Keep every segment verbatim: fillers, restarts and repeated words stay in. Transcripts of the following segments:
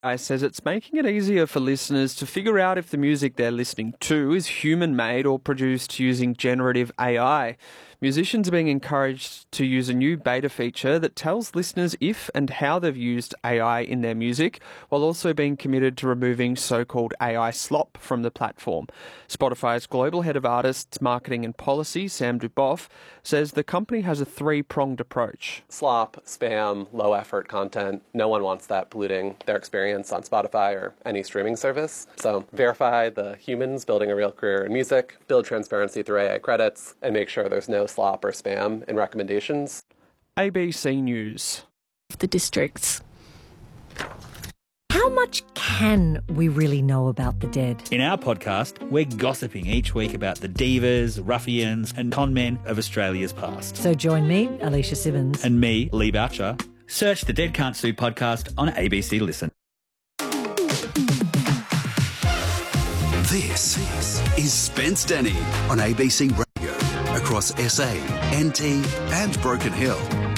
I says it's making it easier for listeners to figure out if the music they're listening to is human-made or produced using generative A I. Musicians are being encouraged to use a new beta feature that tells listeners if and how they've used A I in their music, while also being committed to removing so-called A I slop from the platform. Spotify's global head of artists, marketing and policy, Sam Duboff, says the company has a three-pronged approach. Slop, spam, low-effort content. No one wants that polluting their experience on Spotify or any streaming service. So verify the humans building a real career in music, build transparency through A I credits, and make sure there's no slop or spam in recommendations. A B C News. The districts. How much can we really know about the dead? In our podcast, we're gossiping each week about the divas, ruffians and con men of Australia's past. So join me, Alicia Simmons. And me, Lee Boucher. Search the Dead Can't Sue podcast on A B C Listen. This is Spence Denny on A B C Radio across S A, N T and Broken Hill.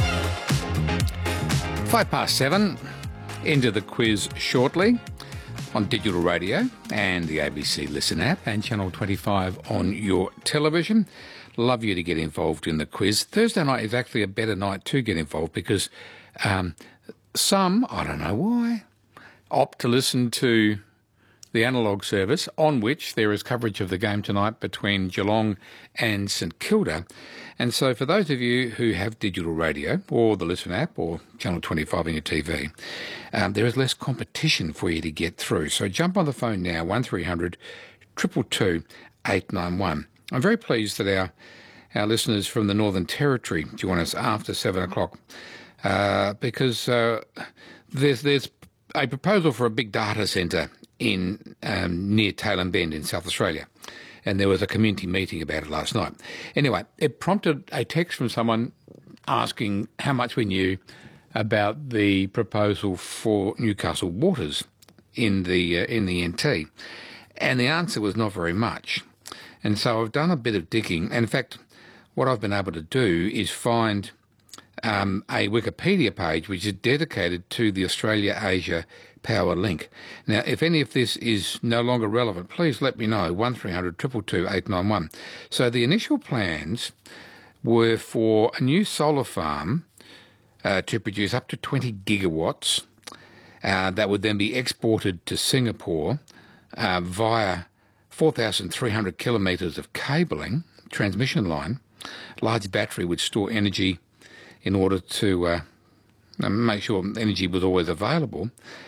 Five past seven. Into the quiz shortly on digital radio and the A B C Listen app and Channel twenty-five on your television. Love you to get involved in the quiz. Thursday night is actually a better night to get involved because um, some, I don't know why, opt to listen to the analogue service on which there is coverage of the game tonight between Geelong and St Kilda. And so for those of you who have digital radio or the Listen app or Channel twenty-five on your T V, um, there is less competition for you to get through. So jump on the phone now, one three hundred two two two eight nine one. I'm very pleased that our, our listeners from the Northern Territory join us after seven o'clock uh, because uh, there's, there's a proposal for a big data centre in um, near Tailem Bend in South Australia. And there was a community meeting about it last night. Anyway, it prompted a text from someone asking how much we knew about the proposal for Newcastle Waters in the uh, in the N T. And the answer was not very much. And so I've done a bit of digging. And in fact, what I've been able to do is find um, a Wikipedia page which is dedicated to the Australia-Asia Power Link. Now, if any of this is no longer relevant, please let me know, one three hundred two two two eight nine one. So the initial plans were for a new solar farm uh, to produce up to twenty gigawatts uh, that would then be exported to Singapore uh, via four thousand three hundred kilometres of cabling, transmission line. Large battery would store energy in order to uh, make sure energy was always available.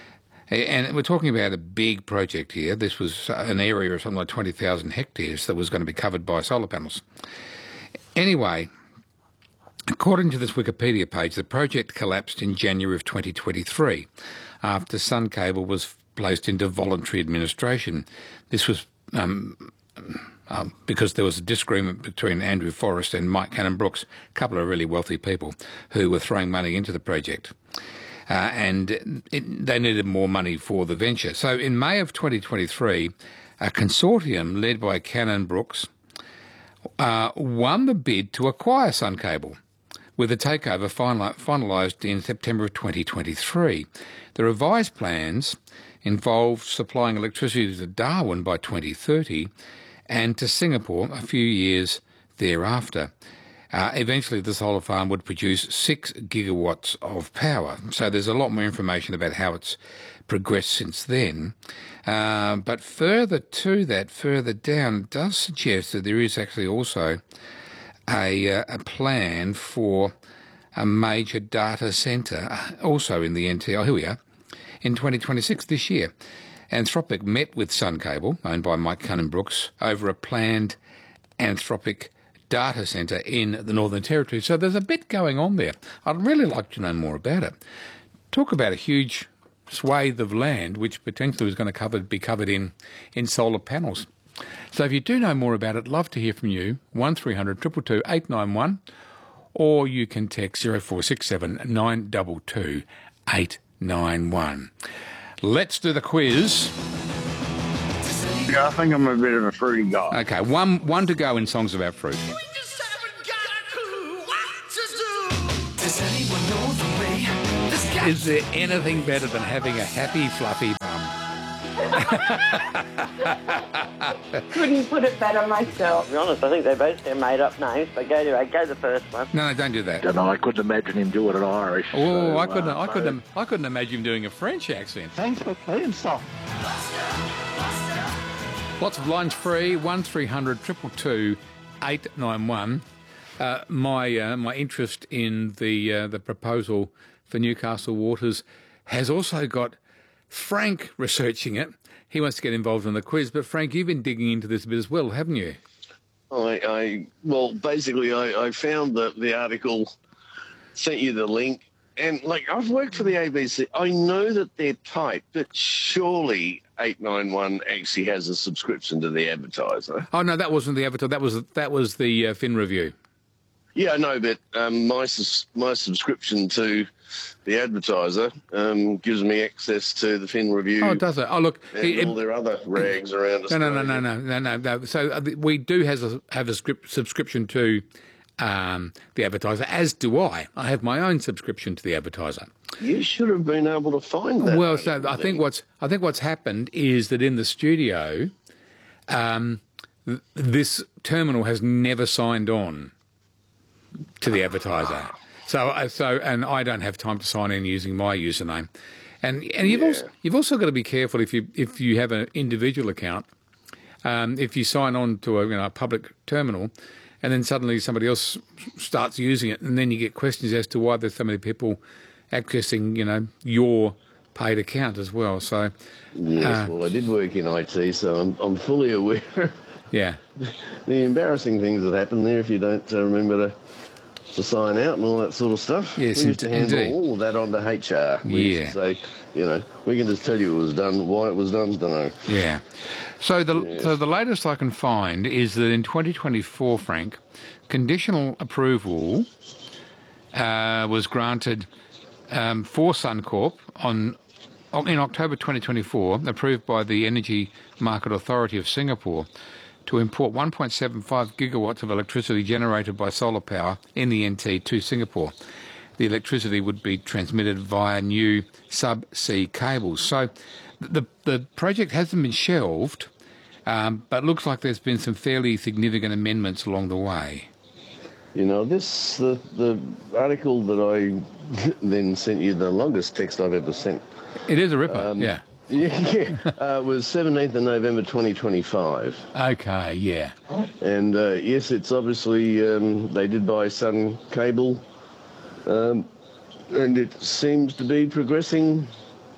And we're talking about a big project here. This was an area of something like twenty thousand hectares that was going to be covered by solar panels. Anyway, according to this Wikipedia page, the project collapsed in January of twenty twenty-three after Sun Cable was placed into voluntary administration. This was um, um, because there was a disagreement between Andrew Forrest and Mike Cannon-Brookes, a couple of really wealthy people who were throwing money into the project. Uh, and it, they needed more money for the venture. So in May of twenty twenty-three, a consortium led by Cannon-Brookes uh, won the bid to acquire Sun Cable, with the takeover finalised in September of twenty twenty-three. The revised plans involved supplying electricity to Darwin by twenty thirty and to Singapore a few years thereafter. Uh, eventually, the solar farm would produce six gigawatts of power. So there's a lot more information about how it's progressed since then. Uh, but further to that, further down, it does suggest that there is actually also a, uh, a plan for a major data centre, also in the N T. Oh, here we are, in twenty twenty-six, this year. Anthropic met with Sun Cable, owned by Mike Cannon-Brookes, over a planned Anthropic data centre in the Northern Territory. So there's a bit going on there. I'd really like to know more about it. Talk about a huge swathe of land which potentially is going to cover, be covered in, in solar panels. So if you do know more about it, love to hear from you, one three hundred two two two eight nine one, or you can text zero four six seven nine two two eight nine one. Let's do the quiz. Yeah, I think I'm a bit of a fruity guy. Okay, one one to go in songs about fruit. We just haven't got a clue what to do. Does anyone know the way? There's got Is there anything better than having a happy, fluffy bum? Couldn't put it better myself. To be honest, I think they both their made-up names, but go to go the first one. No, no, don't do that. Don't know, I couldn't imagine him doing it Irish. Oh, so, I couldn't. uh, I couldn't. I couldn't imagine him doing a French accent. Thanks for playing soft. Lots of lines free. One three hundred triple two eight nine one. Uh, my uh, my interest in the uh, the proposal for Newcastle Waters has also got Frank researching it. He wants to get involved in the quiz, but Frank, you've been digging into this a bit as well, haven't you? I, I well, basically, I, I found the, the article, sent you the link, and like I've worked for the A B C. I know that they're tight, but surely eight nine one actually has a subscription to the Advertiser. Oh no, that wasn't the Advertiser. That was that was the uh, Fin Review. Yeah, I know, but um, my sus- my subscription to the Advertiser um, gives me access to the Fin Review. Oh, does it? Oh, look, and it, all their other rags around us. No, no, no, no, no, no, no, no. So uh, we do have a, have a script, subscription to um, the Advertiser, as do I. I have my own subscription to the Advertiser. You should have been able to find that. Well, so I think what's I think what's happened is that in the studio, um, th- this terminal has never signed on to the Advertiser. So, uh, so, and I don't have time to sign in using my username, and and you've Yeah. also you've also got to be careful if you if you have an individual account, um, if you sign on to a you know a public terminal, and then suddenly somebody else starts using it, and then you get questions as to why there's so many people accessing you know your paid account as well. So, Yes, uh, well, I did work in I T, so I'm I'm fully aware. yeah. The embarrassing things that happen there if you don't uh, remember to, to sign out and all that sort of stuff. Yes, we used to handle indeed. all of that onto H R. We used Yeah. to say, you know, we can just tell you it was done, why it was done, don't know. Yeah. So the so the latest I can find is that in twenty twenty-four, Frank, conditional approval uh, was granted um, for Suncorp on in October twenty twenty-four, approved by the Energy Market Authority of Singapore, to import one point seven five gigawatts of electricity generated by solar power in the N T to Singapore. The electricity would be transmitted via new subsea cables. So the the project hasn't been shelved, um, but looks like there's been some fairly significant amendments along the way. You know, this, the, the article that I then sent you, the longest text I've ever sent. It is a ripper, Um, yeah. Yeah, yeah. Uh, it was seventeenth of November twenty twenty-five. Okay, yeah. And uh, yes, it's obviously, um, they did buy Sun Cable, um, and it seems to be progressing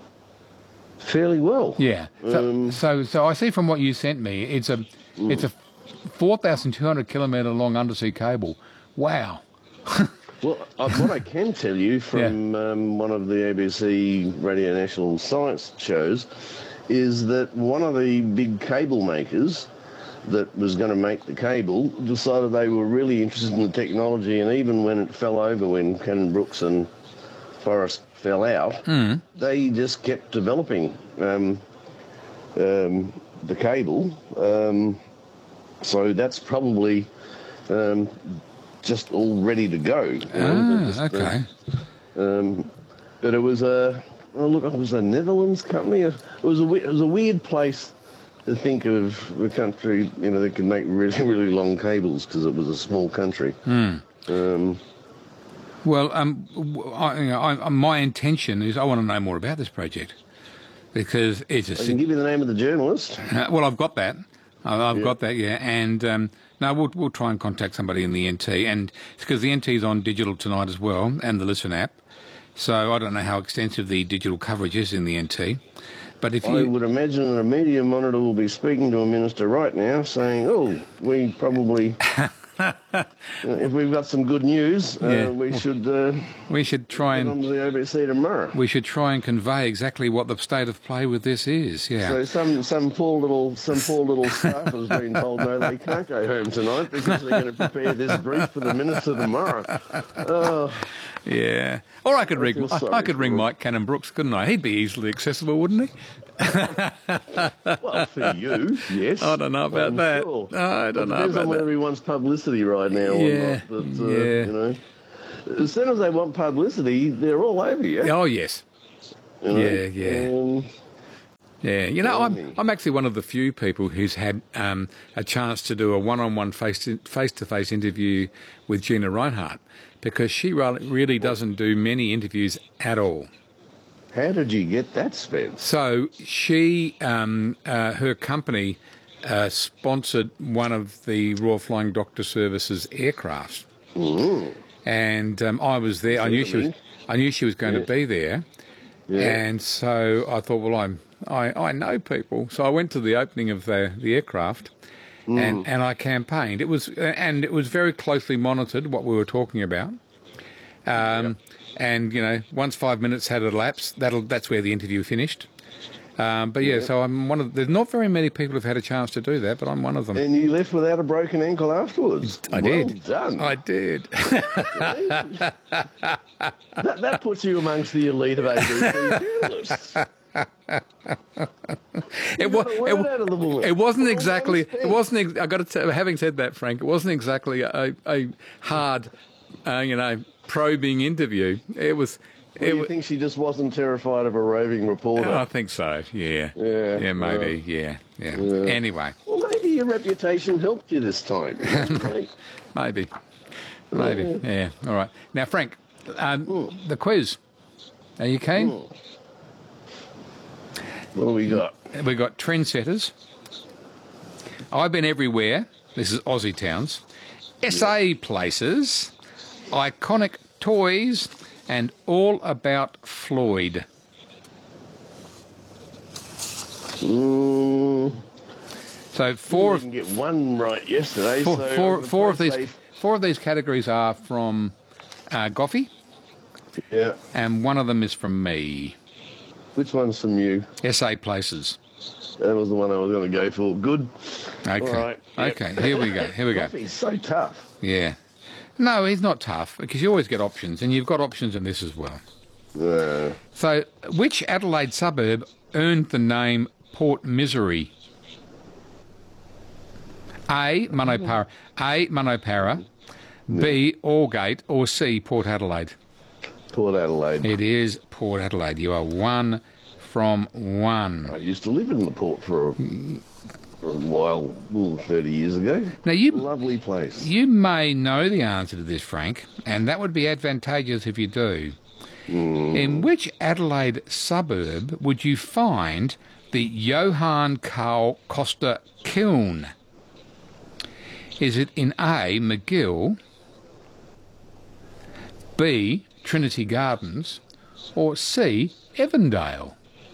fairly well. Yeah. So, Um, so, so I see from what you sent me, it's a, it's a four thousand two hundred kilometre long undersea cable. Wow. Well, uh, what I can tell you from um, one of the A B C Radio National Science shows is that one of the big cable makers that was going to make the cable decided they were really interested in the technology, and even when it fell over, when Cannon Brooks and Forrest fell out, Mm. they just kept developing um, um, the cable. Um, so that's probably um, just all ready to go. you know, Ah, just, okay. uh, um, but it was a oh, look, it was a Netherlands company. It was a we- it was a weird place to think of a country, you know, that could make really really long cables because it was a small country. Mm. Um, Well, um, w- I, you know, I, my intention is I want to know more about this project because it's a. I can give you the name of the journalist. Uh, well, I've got that. I- I've Yeah. got that, yeah. And um, no, we'll we'll try and contact somebody in the N T, and it's because the N T is on digital tonight as well, and the Listen app. So I don't know how extensive the digital coverage is in the N T, but if I you would imagine that a media monitor will be speaking to a minister right now saying, oh, we probably, uh, if we've got some good news, uh, Yeah. we should uh, we should try get and on to the A B C tomorrow. we should try and convey exactly what the state of play with this is. Yeah. So some, some poor little some poor little staff has been told no, they can't go home tonight because they're going to prepare this brief for the minister tomorrow. Oh, Yeah. Or I could I ring feel I, sorry I could ring for him. Mike Cannon Brooks, couldn't I? He'd be easily accessible, wouldn't he? well, for you, yes. I don't know about I'm that. sure. I don't It know depends about on whether that. he wants publicity right now Yeah, or not. But, uh, yeah. you know, as soon as they want publicity, they're all over you. Oh yes. You know? Yeah, yeah. Um, Yeah, you know, Blimey. I'm I'm actually one of the few people who's had um, a chance to do a one-on-one face to face to face interview with Gina Reinhardt, because she re- really doesn't do many interviews at all. how did you get that, Spence? So she, um, uh, her company, uh, sponsored one of the Royal Flying Doctor Service's aircrafts, Mm. and um, I was there. I knew she was. I knew she was going Yeah. to be there, Yeah. and so I thought, well, I'm. I, I know people, so I went to the opening of the the aircraft, Mm. and, and I campaigned. It was and it was very closely monitored what we were talking about. Um, And you know, once five minutes had elapsed, that'll that's where the interview finished. Um, but yeah, so I'm one of. There's not very many people who've had a chance to do that, but I'm one of them. And you left without a broken ankle afterwards. I well did. done. I did. that, that puts you amongst the elite of A B C journalists. It, wa- got a it, word out of the woman. it wasn't Well exactly. done, It wasn't. ex- I got to tell. Having said that, Frank, it wasn't exactly a, a hard, uh, you know, probing interview. It was. Well, It you wa- think she just wasn't terrified of a roving reporter? I think so. Yeah. Yeah, Yeah. Maybe. yeah, yeah. Anyway, Well, maybe your reputation helped you this time. maybe. Maybe. Yeah. All right. Now, Frank, um, the quiz. Are you keen? What do we got? We got trendsetters. I've been everywhere. This is Aussie towns. S A places. Iconic toys. And all about Floyd. Mm, So four you of didn't get one right yesterday. four, so four, I'm four of afraid these safe. four of these categories are from uh, Goffy, Yeah. and one of them is from me. Which one's from you? S A places. That was the one I was going to go for. Good. Okay. All right. Yep. Okay. Here we go. Here we go. He's so tough. Yeah. No, he's not tough, because you always get options, and you've got options in this as well. Uh, So, which Adelaide suburb earned the name Port Misery? A. Manopara. A. Manopara. B. Aldgate. Or C. Port Adelaide. Port Adelaide. It is Port Adelaide. You are one from one. I used to live in the port for a, for a while, ooh, thirty years ago. Now you, Lovely place. you may know the answer to this, Frank, and that would be advantageous if you do. In which Adelaide suburb would you find the Johann Carl Costa kiln? Is it in A, McGill, B, Trinity Gardens, or C, Evandale?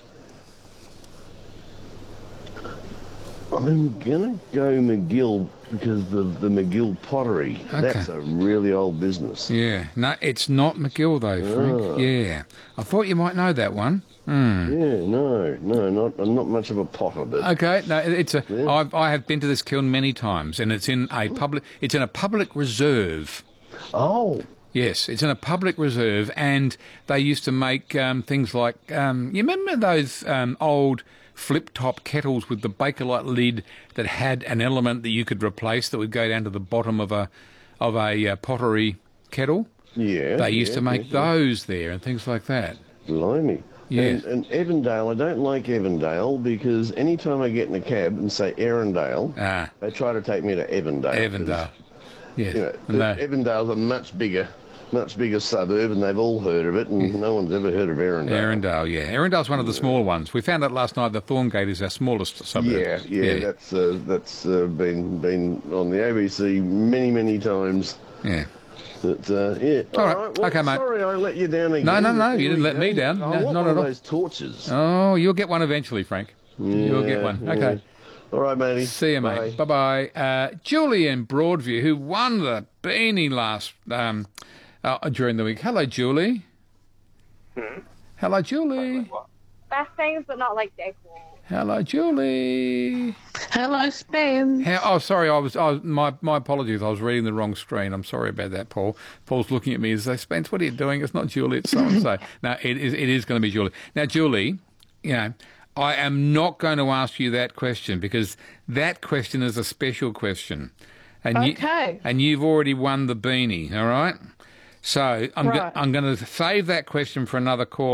I'm going to go McGill because the, the McGill pottery, Okay. that's a really old business. Yeah, no, it's not McGill though, Frank. Ah. Yeah, I thought you might know that one. Hmm. Yeah, no, no, not I'm not much of a potter, but Okay, no, it's a. Yeah. I've, I have been to this kiln many times, and it's in a public. It's in a public reserve. oh, Yes, it's in a public reserve, and they used to make um, things like. Um, you remember those um, old flip-top kettles with the Bakelite lid that had an element that you could replace that would go down to the bottom of a of a uh, pottery kettle? yeah. They used yeah, to make yeah, those there and things like that. Blimey. Yeah. And, and Evandale, I don't like Evandale because anytime I get in a cab and say Erindale, Ah, they try to take me to Evandale. Evandale. Yes. You know, And they- Evandale's a much bigger, much bigger suburb, and they've all heard of it, and no one's ever heard of Erindale. Arundel, yeah. Arundel's one of the smaller ones. We found out last night that Thorngate is our smallest suburb. Yeah, yeah, that's uh, that's uh, been been on the A B C many, many times. Yeah. But, uh, yeah. All right. Well, Okay, mate. Sorry, I let you down again. No, no, no, Here you didn't we let go. me down. I No, want not one at of all. those torches. Oh, you'll get one eventually, Frank. You'll get Yeah, one. yeah. Okay. All right, matey. See you, mate. Bye bye. Uh, Julie in Broadview, who won the beanie last um, uh, during the week. Hello, Julie. Hmm? Hello, Julie. Best things, but not like decor. Hello, Julie. Hello, Spence. How, oh, sorry. I was. I was my my apologies. I was reading the wrong screen. I'm sorry about that, Paul. Paul's looking at me and says, "Spence, what are you doing? It's not Julie. It's so and so." No, it is. It is going to be Julie. Now, Julie, you know, I am not going to ask you that question because that question is a special question, and Okay. you and you've already won the beanie. All right. So I'm go- Right. I'm going to save that question for another caller.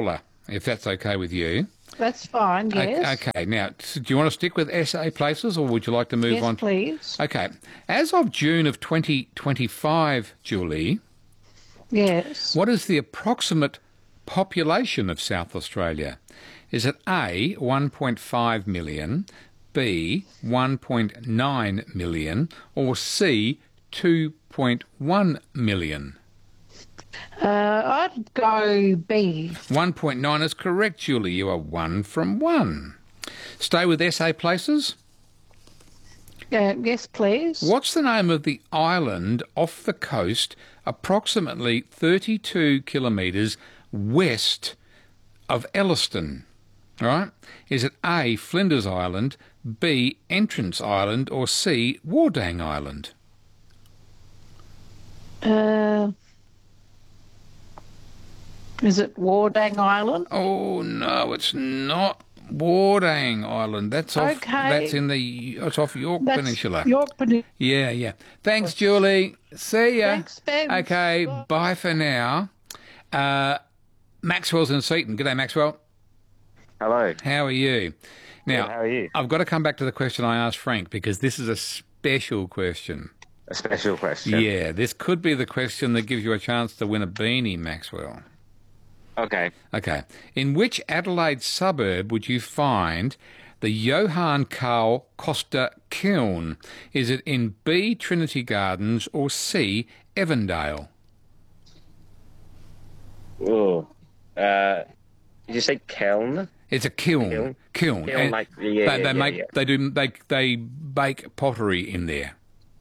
if that's okay with you. That's fine, yes. O- Okay, now, do you want to stick with S A places or would you like to move Yes, on? please. Okay. As of June of twenty twenty-five, Julie, Yes. what is the approximate population of South Australia? Is it A, one point five million, B, one point nine million, or C, two point one million? Uh, I'd go B. one point nine is correct, Julie. You are one from one. Stay with S A places. Uh, yes, please. What's the name of the island off the coast, approximately thirty-two kilometres west of Elliston? All right. Is it A, Flinders Island, B, Entrance Island, or C, Wardang Island? Uh, is it Wardang Island? Oh no, it's not Wardang Island. That's off. Okay. That's in the. It's off York That's Peninsula. York Peninsula. Yeah, yeah. Thanks, Julie. See ya. Thanks, Ben. Okay, bye, bye for now. Uh, Maxwell's in Seaton. G'day, Maxwell. Hello. How are you? Now, Good, how are you? I've got to come back to the question I asked Frank because this is a special question. A special question? Yeah, this could be the question that gives you a chance to win a beanie, Maxwell. Okay. Okay. In which Adelaide suburb would you find the Johann Carl Costa Kiln? Is it in B, Trinity Gardens, or C, Evandale? Oh. Uh, did you say Keln? It's a kiln. Kiln? Kiln. Kiln, And like- yeah, they, yeah, they yeah, make yeah. they do they they bake pottery in there.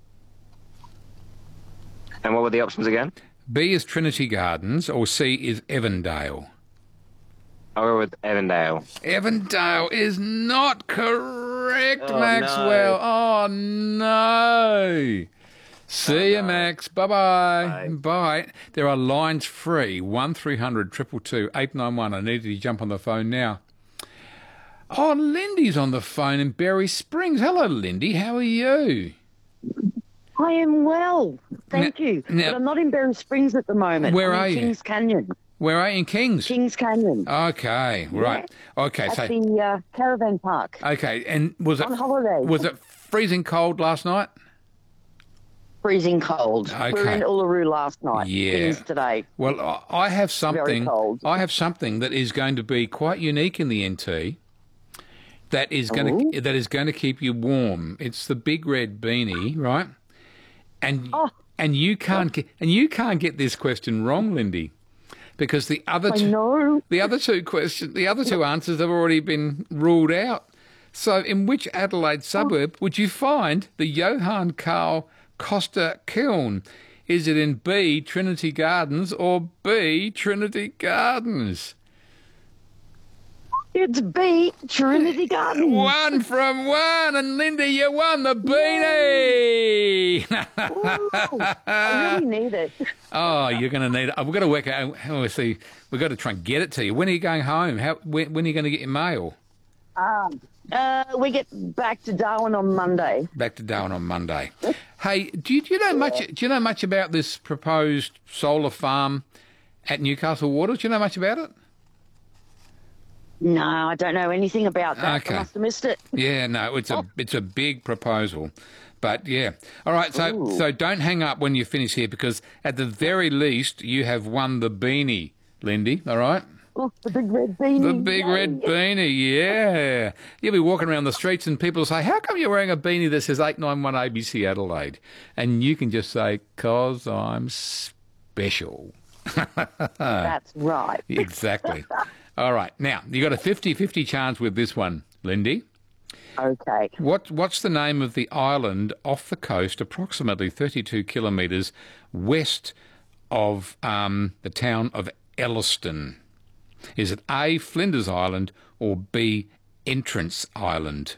And what were the options again? B is Trinity Gardens, or C is Evandale. I'll go with Evandale. Evandale is not correct, Oh, Maxwell. no. Oh no. See you, Max. Bye-bye. Bye. Bye. There are lines free. one three hundred two two two eight nine one. I need you to jump on the phone now. Oh, Lindy's on the phone in Berry Springs. Hello, Lindy. How are you? I am well, thank Now- you. now- but I'm not in Berry Springs at the moment. Where I'm are in you? Kings Canyon. Where are you in Kings? Kings Canyon. Okay, right. Okay, At so the uh, caravan park. okay, and was it On holiday. was it freezing cold last night? Freezing cold. We were Okay. in Uluru last night. Yeah. Kings today. Well, I I have something. cold. I have something that is going to be quite unique in the N T. That is going to that is going to keep you warm. It's the Big Red Beanie, right? And Oh. and you can't get and you can't get this question wrong, Lindy, because the other I two know. the other two questions the other two answers have already been ruled out. So, in which Adelaide suburb would you find the Johann Carl Costa Kiln? Is it in B, Trinity Gardens, or B, Trinity Gardens? It's B, Trinity Gardens. One from one, and Lindy, you won the beanie. I really need it. Oh, you're going to need it. We've got to work out. How we see. We've got to try and get it to you. When are you going home? How? When, when are you going to get your mail? Um, uh, we get back to Darwin on Monday. Back to Darwin on Monday. Hey, do you, do you know much? Do you know much about this proposed solar farm at Newcastle Waters? Do you know much about it? No, I don't know anything about that. Okay. I must have missed it. Yeah, no, it's a it's a big proposal, but yeah. All right, so Ooh. so don't hang up when you finish here because at the very least you have won the beanie, Lindy. All right. Oh, the big red beanie. The big Yay. red beanie, yeah. You'll be walking around the streets and people say, how come you're wearing a beanie that says eight nine one A B C Adelaide? And you can just say, 'cause I'm special. That's right. Exactly. All right. Now, you got a fifty-fifty chance with this one, Lindy. Okay. What What's the name of the island off the coast, approximately thirty-two kilometres west of um, the town of Elliston? Is it A, Flinders Island, or B, Entrance Island?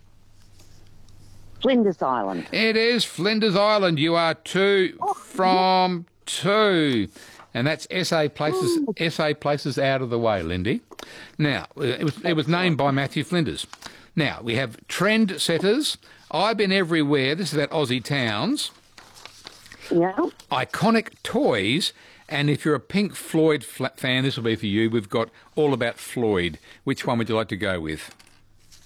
Flinders Island. It is Flinders Island. You are two from two. And that's S A Places S A Places out of the way, Lindy. Now, it was, it was named by Matthew Flinders. Now, we have Trend Setters, I've Been Everywhere, this is about Aussie towns, Yeah. Iconic Toys, And if you're a Pink Floyd fla- fan, this will be for you. We've got All About Floyd. Which one would you like to go with?